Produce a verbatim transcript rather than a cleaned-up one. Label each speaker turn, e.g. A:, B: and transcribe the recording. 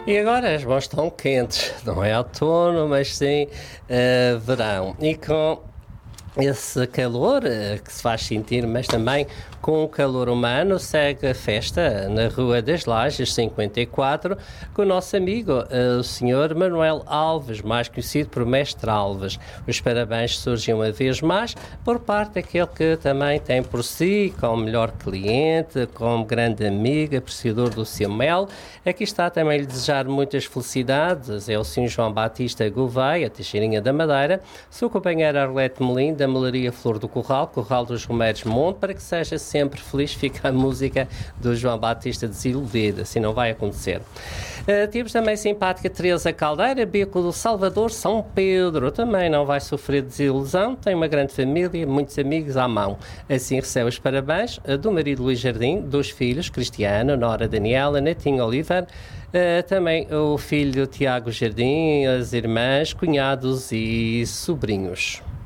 A: E agora as mãos estão quentes, não é outono, mas sim uh, verão. E com esse calor uh, que se faz sentir, mas também com o calor humano, segue a festa na Rua das Lajes cinquenta e quatro com o nosso amigo, uh, o senhor Manuel Alves, mais conhecido por Mestre Alves. Os parabéns surgem uma vez mais por parte daquele que também tem por si, como melhor cliente, como grande amigo, apreciador do seu mel. Aqui está também lhe desejar muitas felicidades. É o senhor João Batista Gouveia, Teixeirinha da Madeira, seu companheiro Arlete Melim, da Melaria Flor do Corral, Corral dos Romeiros Monte, para que seja sempre feliz. Fica a música do João Batista desiludida, assim não vai acontecer. Uh, temos também a simpática Teresa Caldeira, Bico do Salvador, São Pedro, também não vai sofrer desilusão, tem uma grande família, muitos amigos à mão. Assim recebe os parabéns uh, do marido Luís Jardim, dos filhos, Cristiano, Nora Daniela, Netinho Oliver, uh, também o filho Tiago Jardim, as irmãs, cunhados e sobrinhos.